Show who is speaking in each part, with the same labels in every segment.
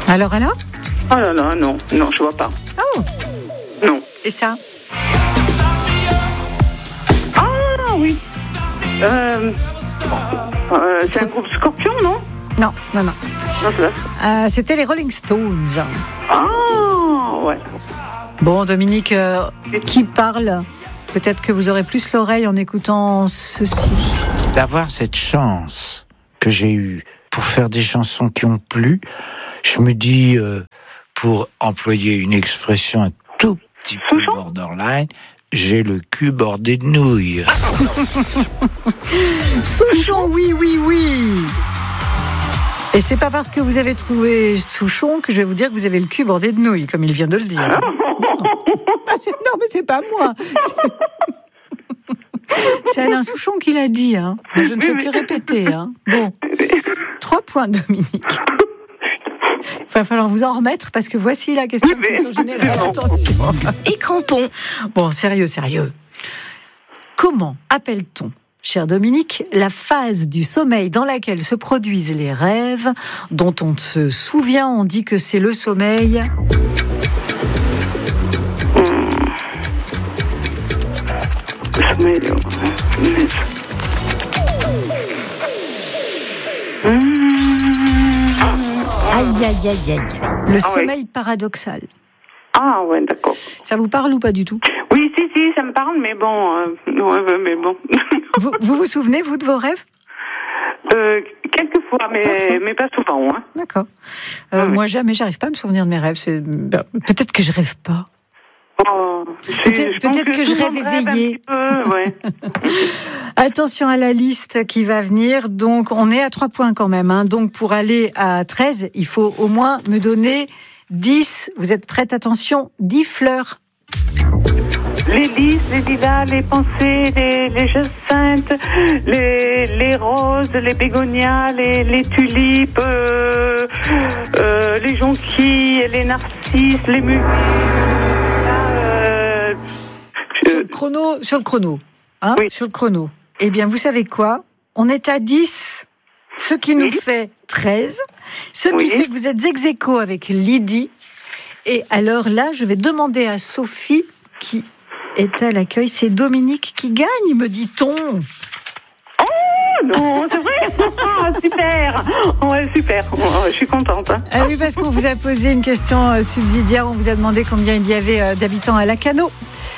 Speaker 1: Alors
Speaker 2: Oh là là, non, je vois pas.
Speaker 1: Oh.
Speaker 2: Non.
Speaker 1: Et ça?
Speaker 2: Ah oui. C'est un groupe Scorpion, non?
Speaker 1: Non.
Speaker 2: Non, c'est ça.
Speaker 1: C'était les Rolling Stones.
Speaker 2: Ah, ouais.
Speaker 1: Bon, Dominique, qui parle? Peut-être que vous aurez plus l'oreille en écoutant ceci.
Speaker 3: D'avoir cette chance que j'ai eue pour faire des chansons qui ont plu, je me dis, pour employer une expression un tout petit peu borderline, j'ai le cul bordé de nouilles.
Speaker 1: Souchon, oui. Et c'est pas parce que vous avez trouvé Souchon que je vais vous dire que vous avez le cul bordé de nouilles, comme il vient de le dire. Non, mais c'est pas moi. C'est Alain Souchon qui l'a dit. Hein. Moi, je ne fais que répéter. Hein. Bon, 3 points, Dominique. Il va falloir vous en remettre parce que voici la question de culture générale. Attention.
Speaker 4: Et crampons.
Speaker 1: Bon, sérieux. Comment appelle-t-on, cher Dominique, la phase du sommeil dans laquelle se produisent les rêves, dont on se souvient, on dit que c'est le sommeil? Aïe. Le sommeil paradoxal.
Speaker 2: Ah ouais, d'accord.
Speaker 1: Ça vous parle ou pas du tout?
Speaker 2: Oui, si, ça me parle, mais bon.
Speaker 1: Vous vous souvenez, vous, de vos rêves?
Speaker 2: Quelquefois, mais pas souvent. Hein.
Speaker 1: D'accord. Moi, jamais, j'arrive pas à me souvenir de mes rêves. Peut-être que je rêve pas. Peut-être que je rêve éveillée.
Speaker 2: Ouais.
Speaker 1: Attention à la liste qui va venir. Donc, on est à 3 points quand même. Hein. Donc, pour aller à 13, il faut au moins me donner 10. Vous êtes prête? Attention, 10 fleurs.
Speaker 2: Les lys, les lilas, les pensées, les jacinthes, les roses, les bégonias, les tulipes, les jonquilles, les narcisses, les muguets.
Speaker 1: Sur le chrono. Hein, oui. Sur le chrono. Eh bien, vous savez quoi? On est à 10, ce qui nous fait 13, ce qui fait que vous êtes ex-aequo avec Lydie. Et alors là, je vais demander à Sophie, qui est à l'accueil, c'est Dominique qui gagne, me dit-on.
Speaker 2: Oh non, c'est vrai. Super. Ouais, super. Je suis contente. Hein.
Speaker 1: Ah oui, parce qu'on vous a posé une question subsidiaire. On vous a demandé combien il y avait d'habitants à Lacanau.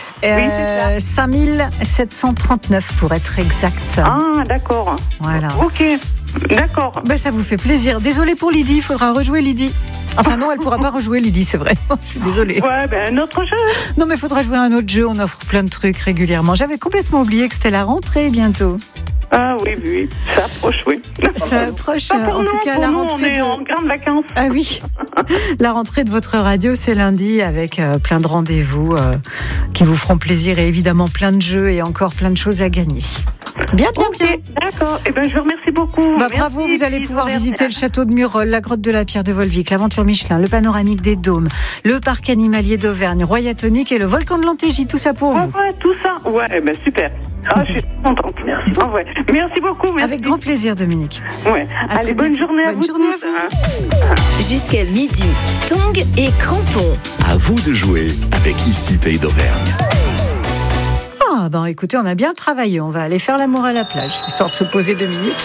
Speaker 1: 5739 pour être exact.
Speaker 2: Ah, d'accord.
Speaker 1: Voilà.
Speaker 2: Ok, d'accord.
Speaker 1: Ça vous fait plaisir. Désolée pour Lydie, il faudra rejouer Lydie. Enfin non, elle ne pourra pas rejouer Lydie, c'est vrai. Je suis désolée.
Speaker 2: Ouais, un autre jeu.
Speaker 1: Non, mais il faudra jouer un autre jeu, on offre plein de trucs régulièrement. J'avais complètement oublié que c'était la rentrée bientôt.
Speaker 2: Ah oui, ça approche, oui.
Speaker 1: Ça approche, en tout cas, la rentrée.
Speaker 2: On est en grandes vacances.
Speaker 1: Ah oui, la rentrée de votre radio, c'est lundi avec plein de rendez-vous qui vous feront plaisir et évidemment plein de jeux et encore plein de choses à gagner. Bien.
Speaker 2: D'accord. Je vous remercie beaucoup.
Speaker 1: Bravo, vous allez pouvoir visiter le château de Murol, la grotte de la Pierre de Volvic, l'aventure Michelin, le panoramique des Dômes, le parc animalier d'Auvergne, Royatonique et le volcan de l'Antégie. Tout ça pour vous.
Speaker 2: Ouais, tout ça. Ouais, super. Je suis contente. Merci. Bon. Merci beaucoup. Merci.
Speaker 1: Avec grand plaisir, Dominique.
Speaker 2: Ouais. Allez, bonne journée à vous.
Speaker 1: Bonne journée à vous.
Speaker 4: Jusqu'à midi, Tongs et crampons.
Speaker 5: À vous de jouer avec Ici Pays d'Auvergne.
Speaker 1: Écoutez, on a bien travaillé. On va aller faire l'amour à la plage, histoire de se poser 2 minutes.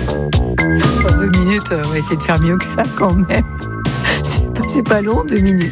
Speaker 1: 2 minutes, on va essayer de faire mieux que ça quand même. C'est pas long, 2 minutes.